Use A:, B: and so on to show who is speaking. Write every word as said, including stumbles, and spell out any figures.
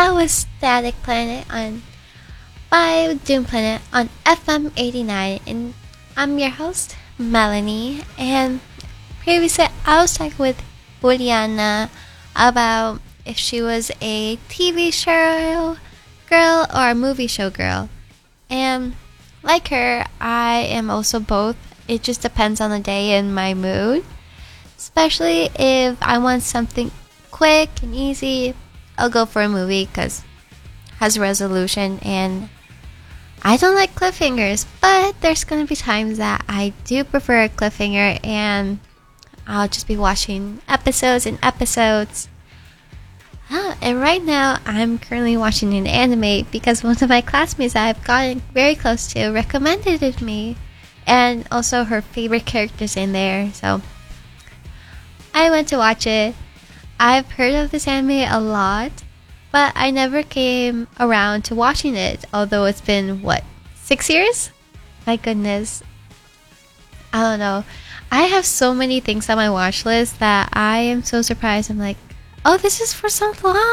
A: That was Static Planet on by Doom Planet on F M eighty-nine, and I'm your host, Melanie. And previously, I was talking with Juliana about if she was a T V show girl or a movie show girl. And like her, I am also both. It just depends on the day and my mood. Especially if I want something quick and easy, I'll go for a movie because it has resolution, and I don't like cliffhangers, but there's going to be times that I do prefer a cliffhanger, and I'll just be watching episodes and episodes. Ah, and right now, I'm currently watching an anime because one of my classmates that I've gotten very close to recommended it to me, and also her favorite characters in there, so I went to watch it. I've heard of this anime a lot, but I never came around to watching it, although it's been, what, six years? My goodness. I don't know. I have so many things on my watch list that I am so surprised. I'm like, oh, this is for so long.